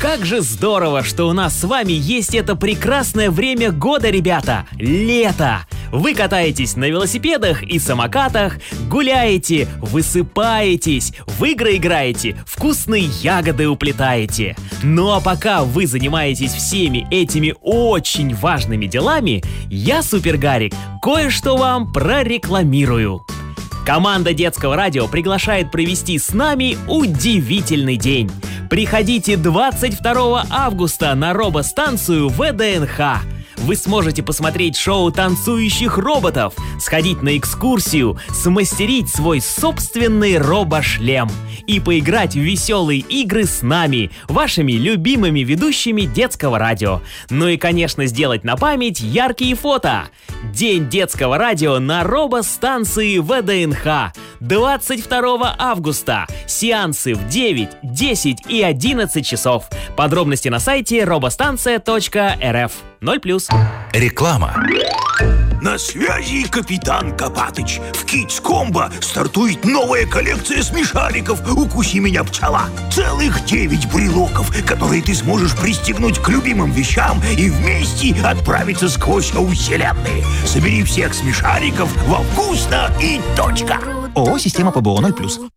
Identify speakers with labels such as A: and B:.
A: Как же здорово, что у нас с вами есть это прекрасное время года, ребята! Лето! Вы катаетесь на велосипедах и самокатах, гуляете, высыпаетесь, в игры играете, вкусные ягоды уплетаете. Ну а пока вы занимаетесь всеми этими очень важными делами, я, Супер Гарик, кое-что вам прорекламирую. Команда Детского радио приглашает провести с нами удивительный день. Приходите 22 августа на робостанцию ВДНХ. Вы сможете посмотреть шоу танцующих роботов, сходить на экскурсию, смастерить свой собственный робошлем и поиграть в веселые игры с нами, вашими любимыми ведущими Детского радио. Ну и, конечно, сделать на память яркие фото. День Детского радио на робостанции ВДНХ. 22 августа. Сеансы в 9, 10 и 11 часов. Подробности на сайте robostanция.rf. 0+.
B: Реклама.
C: На связи капитан Копатыч. В Kids Combo стартует новая коллекция смешариков «Укуси меня, пчела». Целых 9 брелоков, которые ты сможешь пристегнуть к любимым вещам и вместе отправиться сквозь вселенные. Собери всех смешариков во «Вкусно» и точка.
B: ООО «Система ПБО 0+.»